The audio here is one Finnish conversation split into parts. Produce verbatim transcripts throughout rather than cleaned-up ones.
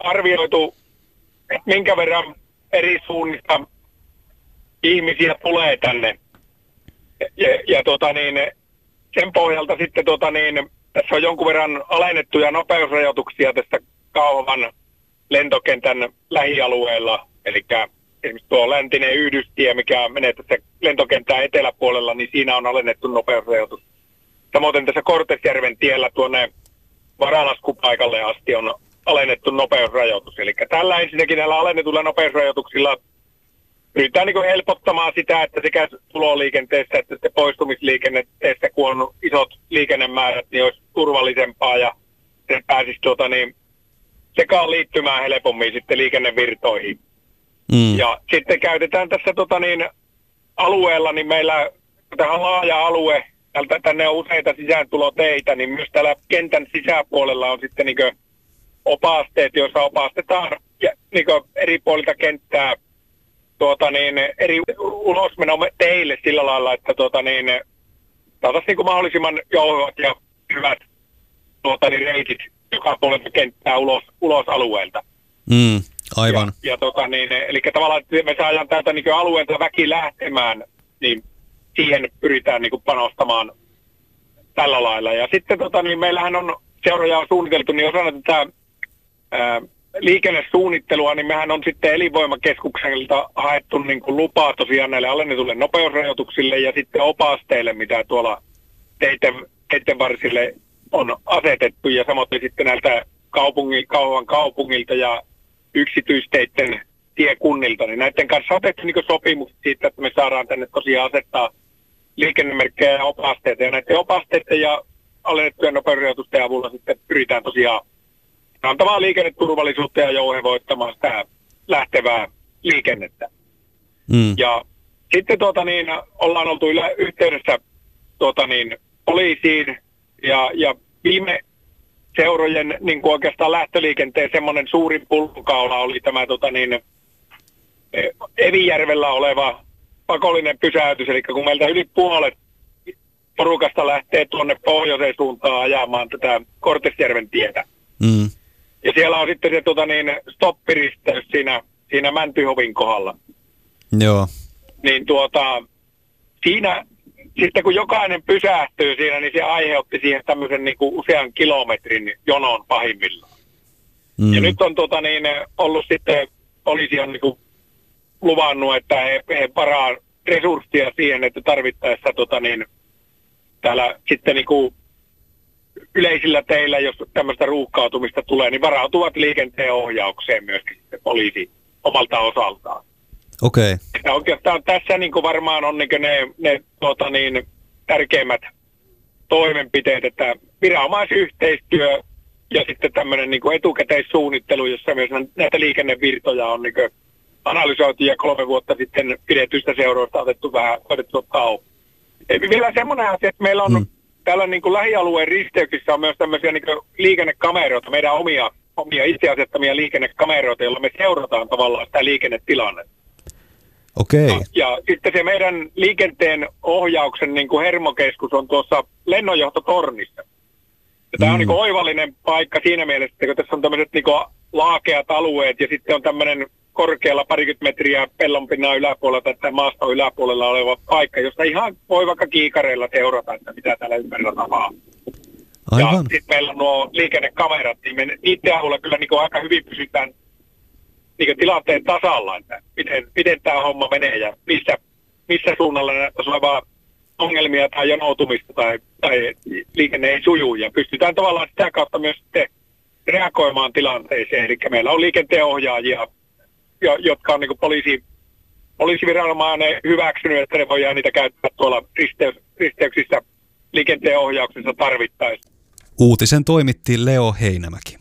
arvioitu, että minkä verran eri suunnista ihmisiä tulee tänne. Ja, ja tota niin, sen pohjalta sitten tota niin, tässä on jonkun verran alennettuja nopeusrajoituksia tästä Kauhavan lentokentän lähialueella. Eli esimerkiksi tuo läntinen Yhdystie, mikä menee tässä lentokentän eteläpuolella, niin siinä on alennettu nopeusrajoitus. Samoin tässä Kortesjärven tiellä tuonne varalaskupaikalle asti on alennettu nopeusrajoitus. Eli tällä ensinnäkin näillä alennetuilla nopeusrajoituksilla pyritään niin helpottamaan sitä, että sekä tuloliikenteessä että sitten poistumisliikenteessä, kun on isot liikennemäärät, niin olisi turvallisempaa ja se pääsisi tuota, niin, sekaan liittymään helpommin sitten liikennevirtoihin. Mm. Ja sitten käytetään tässä tota, niin, alueella, niin meillä tähän on laaja alue, tältä, tänne on useita sisääntuloteitä, niin myös täällä kentän sisäpuolella on sitten niin kuin opasteet, joissa opastetaan ja, niin kuin eri puolilta kenttää tuota, niin, eri ulosmeno teille sillä lailla, että tuota, niin, saataisiin niin kuin mahdollisimman jouhevat ja hyvät tuota, niin, reitit joka puolelta kenttää ulos, ulos alueelta. Mm, aivan. Ja, ja tota, niin, eli tavallaan, että me saadaan täältä niin alueelta väki lähtemään, niin siihen pyritään niin kuin panostamaan tällä lailla. Ja sitten tota, niin meillähän on seuraaja on suunniteltu, niin osana tätä ää, liikennesuunnittelua, niin mehän on sitten elinvoimakeskukselta haettu niin kuin lupaa tosiaan näille alennetuille nopeusrajoituksille ja sitten opasteille, mitä tuolla teiden, teiden varsille on asetettu. Ja samoin sitten näiltä kaupungin, Kauhavan kaupungilta ja yksityisteiden tiekunnilta, niin näiden kanssa on tehty niin sopimus siitä, että me saadaan tänne tosiaan asettaa liikennemerkkejä ja opasteita. Ja näiden opasteiden ja alennettujen nopeusrajoitusten avulla sitten pyritään tosiaan antamaan liikenneturvallisuutta ja jouhevoittamaan sitä lähtevää liikennettä. Mm. Ja sitten tuota niin, ollaan oltu ylä, yhteydessä tuota niin, poliisiin ja, ja viime seurojen niin kuin oikeastaan lähtöliikenteen semmoinen suurin pullonkaula oli tämä tota niin, Evijärvellä oleva pakollinen pysäytys, eli kun meiltä yli puolet porukasta lähtee tuonne pohjoiseen suuntaan ajamaan tätä Kortesjärven tietä. Mm. Ja siellä on sitten se tota niin, stoppiristeys siinä, siinä Mäntyhovin kohdalla. Joo. Niin tuota, siinä sitten kun jokainen pysähtyy siinä, niin se aiheutti siihen tämmöisen niin kuin usean kilometrin jonon pahimmillaan. Mm. Ja nyt on tota niin, ollut sitten, poliisi on niin kuin luvannut, että he, he paraa resursseja siihen, että tarvittaessa tota niin, täällä sitten niin kuin yleisillä teillä, jos tämmöistä ruuhkautumista tulee, niin varautuvat liikenteen ohjaukseen myöskin sitten poliisi omalta osaltaan. Okei. Okay. Oikeastaan tässä niin kuin varmaan on niin kuin ne, ne tuota niin, tärkeimmät toimenpiteet, että viranomaisyhteistyö ja sitten tämmöinen niin kuin etukäteissuunnittelu, jossa myös näitä liikennevirtoja on niin kuin analysoitu ja kolme vuotta sitten pidetyistä seuroista otettu vähän otettu ottaa. Vielä semmoinen asia, että meillä on hmm. täällä niin kuin lähialueen risteyksissä on myös tämmöisiä niin kuin liikennekameroita, meidän omia, omia itse asettamia liikennekameroita, joilla me seurataan tavallaan sitä liikennetilannetta. Okei. Ja, ja sitten se meidän liikenteen ohjauksen niin kuin hermokeskus on tuossa lennonjohtotornissa. Ja tämä mm. on niin kuin oivallinen paikka siinä mielessä, että kun tässä on tämmöiset niin kuin laakeat alueet ja sitten on tämmöinen korkealla parikymmentä metriä pellonpinnan yläpuolella tai maaston yläpuolella oleva paikka, josta ihan voi vaikka kiikareilla seurata, että mitä täällä ympärillä tapahtuu. Aivan. Ja sitten meillä on nuo liikennekamerat, niin me niiden avulla kyllä niin kuin aika hyvin pysytään niin tilanteen tasalla, että miten, miten tämä homma menee ja missä, missä suunnalla näyttäisi olevaa ongelmia tai janoutumista tai, tai liikenne ei suju. Ja pystytään tavallaan sitä kautta myös sitten reagoimaan tilanteeseen. Eli meillä on liikenteenohjaajia, jotka on niin kuin poliisi, poliisiviranomainen hyväksynyt, että ne voidaan niitä käyttää tuolla risteys, risteyksissä liikenteenohjauksessa tarvittaessa. Uutisen toimitti Leo Heinämäki.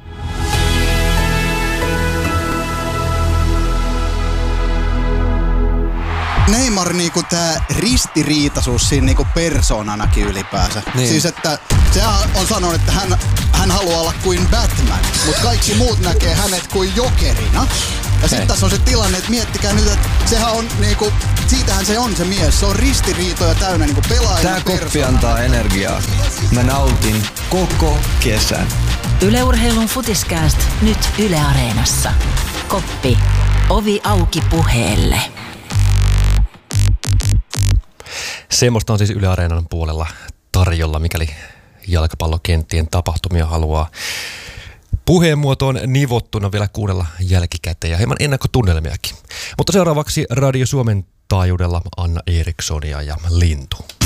Neymar niinku tää ristiriitaisuus siinä niinku persoonanakin ylipäänsä. Niin. Siis että sehän on sanonut, että hän, hän haluaa olla kuin Batman, mutta kaikki muut näkee hänet kuin jokerina. Ja sitten tässä on se tilanne, että miettikää nyt, että sehän on niinku, siitähän se on se mies. Se on ristiriitoja täynnä niinku pelaajana. Tää koppi antaa energiaa. Mä nautin koko kesän. Yle Urheilun Futiskääst nyt Yle Areenassa. Koppi. Ovi auki puheelle. Semmoista on siis Yle Areenan puolella tarjolla, mikäli jalkapallokenttien tapahtumia haluaa puheen muotoon nivottuna vielä kuunnella jälkikäteen ja hieman ennakkotunnelmiakin. Mutta seuraavaksi Radio Suomen taajuudella Anna Erikssonia ja Lintu.